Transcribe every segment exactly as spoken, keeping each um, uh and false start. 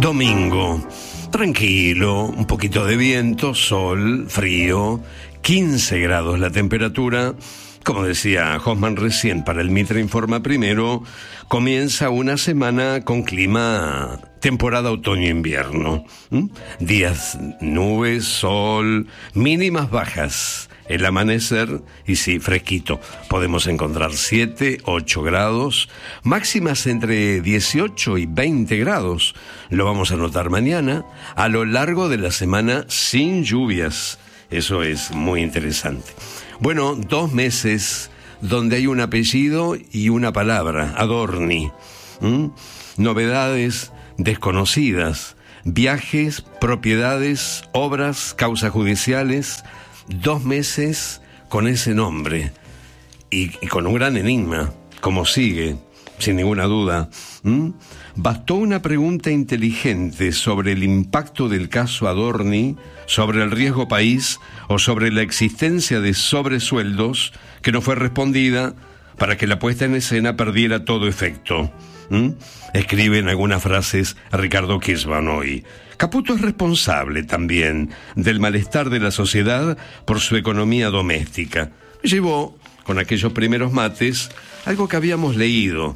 Domingo, tranquilo, un poquito de viento, sol, frío, quince grados la temperatura. Como decía Hoffman recién, para el Mitre Informa Primero, comienza una semana con clima temporada otoño-invierno. ¿Mm? Días, nubes, sol, mínimas bajas. El amanecer, y sí, fresquito. Podemos encontrar siete, ocho grados, máximas entre dieciocho y veinte grados. Lo vamos a notar mañana, a lo largo de la semana sin lluvias. Eso es muy interesante. Bueno, dos meses donde hay un apellido y una palabra, Adorni. ¿Mm? Novedades desconocidas, viajes, propiedades, obras, causas judiciales. Dos meses con ese nombre y, y con un gran enigma, como sigue, sin ninguna duda. ¿Mm? Bastó una pregunta inteligente sobre el impacto del caso Adorni, sobre el riesgo país o sobre la existencia de sobresueldos que no fue respondida para que la puesta en escena perdiera todo efecto. ¿Mm? Escribe en algunas frases a Ricardo Kirchmann hoy. Caputo es responsable también del malestar de la sociedad por su economía doméstica. Me llevó, con aquellos primeros mates, algo que habíamos leído,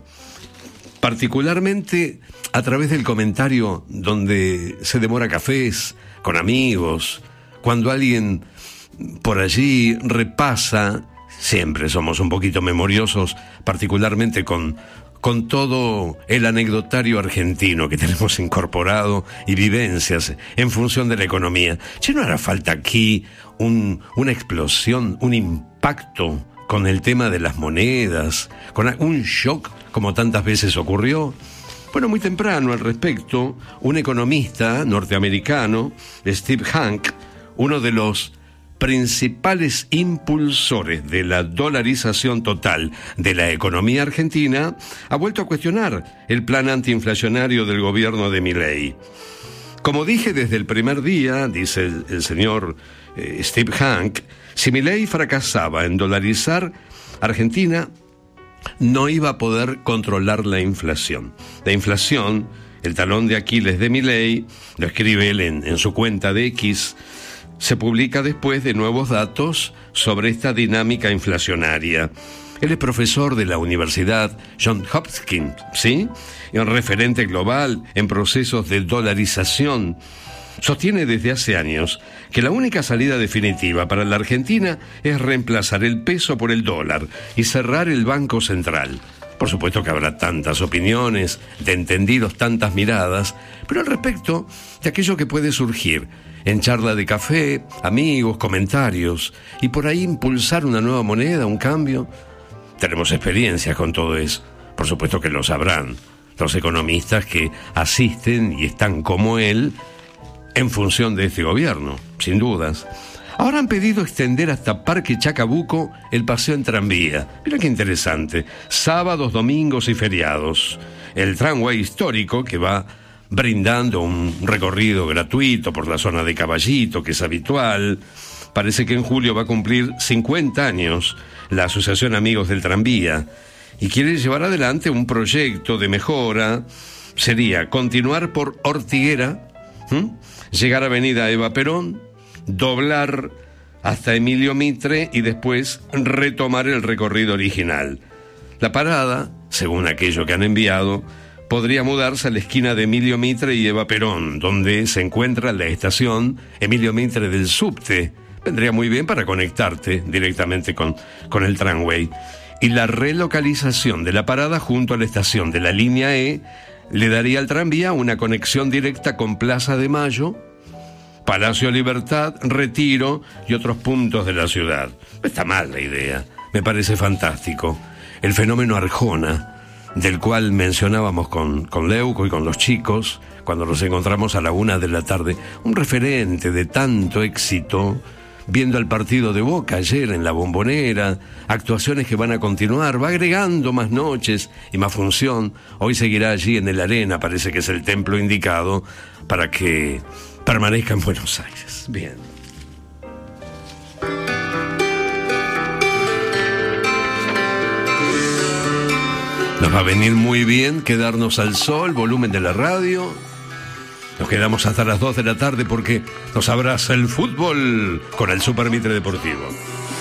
particularmente a través del comentario donde se demora cafés con amigos, cuando alguien por allí repasa, siempre somos un poquito memoriosos, particularmente con... con todo el anecdotario argentino que tenemos incorporado y vivencias en función de la economía. ¿Che, no hará falta aquí un, una explosión, un impacto con el tema de las monedas, con un shock como tantas veces ocurrió? Bueno, muy temprano al respecto, un economista norteamericano, Steve Hanke, uno de los principales impulsores de la dolarización total de la economía argentina, ha vuelto a cuestionar el plan antiinflacionario del gobierno de Milei. Como dije desde el primer día, dice el, el señor eh, Steve Hanke, si Milei fracasaba en dolarizar, Argentina no iba a poder controlar la inflación. La inflación, el talón de Aquiles de Milei, lo escribe él en, en su cuenta de X, se publica después de nuevos datos sobre esta dinámica inflacionaria. Él es profesor de la Universidad Johns Hopkins, ¿sí? Y un referente global en procesos de dolarización. Sostiene desde hace años que la única salida definitiva para la Argentina es reemplazar el peso por el dólar y cerrar el Banco Central. Por supuesto que habrá tantas opiniones, de entendidos, tantas miradas, pero al respecto de aquello que puede surgir en charla de café, amigos, comentarios, y por ahí impulsar una nueva moneda, un cambio. Tenemos experiencias con todo eso. Por supuesto que lo sabrán los economistas que asisten y están como él en función de este gobierno, sin dudas. Ahora han pedido extender hasta Parque Chacabuco el paseo en tranvía. Mira qué interesante. Sábados, domingos y feriados. El tramway histórico que va brindando un recorrido gratuito por la zona de Caballito, que es habitual. Parece que en julio va a cumplir cincuenta años la Asociación Amigos del Tranvía y quiere llevar adelante un proyecto de mejora. Sería continuar por Ortiguera, ¿m? llegar a Avenida Eva Perón, doblar hasta Emilio Mitre y después retomar el recorrido original. La parada, según aquello que han enviado, podría mudarse a la esquina de Emilio Mitre y Eva Perón, donde se encuentra la estación Emilio Mitre del subte. Vendría muy bien para conectarte directamente con, con el tramway. Y la relocalización de la parada junto a la estación de la línea E le daría al tranvía una conexión directa con Plaza de Mayo, Palacio Libertad, Retiro y otros puntos de la ciudad. No está mal la idea, me parece fantástico. El fenómeno Arjona, del cual mencionábamos con, con Leuco y con los chicos, cuando nos encontramos a la una de la tarde, un referente de tanto éxito, viendo el partido de Boca ayer en la Bombonera, actuaciones que van a continuar, va agregando más noches y más función. Hoy seguirá allí en el Arena, parece que es el templo indicado para que permanezca en Buenos Aires. Bien. Nos va a venir muy bien quedarnos al sol, volumen de la radio, Nos quedamos hasta las dos de la tarde porque nos abraza el fútbol con el Super Mitre Deportivo.